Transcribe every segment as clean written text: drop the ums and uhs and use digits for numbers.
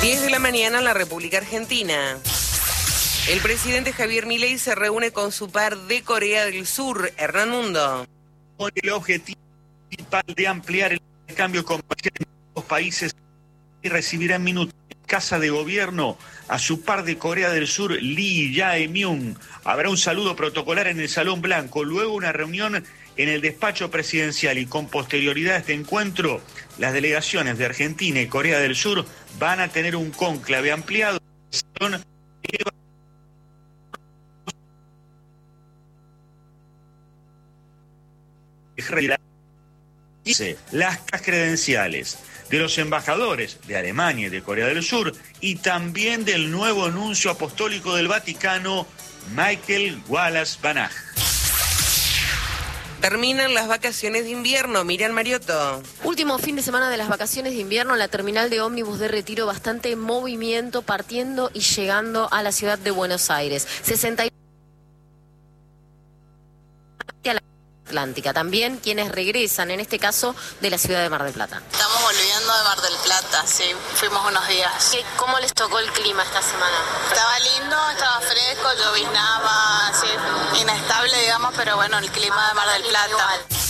10 de la mañana en la República Argentina. El presidente Javier Milei se reúne con su par de Corea del Sur, Hernán Mundo. Con el objetivo principal de ampliar el intercambio comercial en los países y recibirá en minutos en casa de gobierno a su par de Corea del Sur, Lee Jae-myung. Habrá un saludo protocolar en el Salón Blanco, luego una reunión en el despacho presidencial y con posterioridad a este encuentro, las delegaciones de Argentina y Corea del Sur van a tener un cónclave ampliado. Las credenciales de los embajadores de Alemania y de Corea del Sur y también del nuevo nuncio apostólico del Vaticano, Michael Wallace Banach. Terminan las vacaciones de invierno. Miriam Mariotto. Último fin de semana de las vacaciones de invierno en la terminal de ómnibus de Retiro, bastante movimiento partiendo y llegando a la ciudad de Buenos Aires. 60 a la Atlántica. También quienes regresan, en este caso, de la ciudad de Mar del Plata. Estamos volviendo de Mar del Plata, sí, fuimos unos días. ¿Cómo les tocó el clima esta semana? Estaba lindo, estaba fresco, lloviznaba, así, inestable, digamos, pero bueno, el clima de Mar del Plata.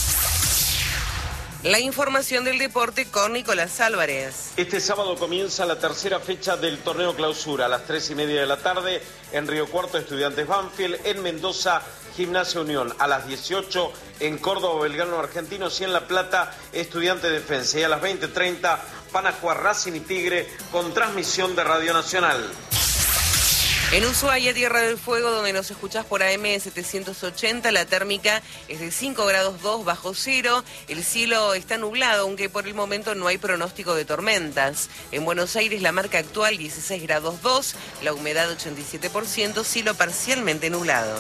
La información del deporte con Nicolás Álvarez. Este sábado comienza la tercera fecha del torneo clausura a las 3:30 de la tarde en Río Cuarto, Estudiantes Banfield, en Mendoza, Gimnasia Unión, a las 18 en Córdoba, Belgrano Argentinos, y en La Plata, Estudiantes Defensa. Y a las 20:30 van a jugar Racing y Tigre con transmisión de Radio Nacional. En Ushuaia, Tierra del Fuego, donde nos escuchás por AM 780, la térmica es de 5 grados 2 bajo cero. El cielo está nublado, aunque por el momento no hay pronóstico de tormentas. En Buenos Aires, la marca actual 16 grados 2, la humedad 87%, cielo parcialmente nublado.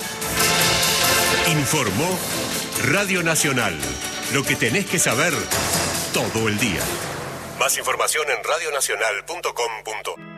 Informó Radio Nacional. Lo que tenés que saber todo el día. Más información en radionacional.com.ar.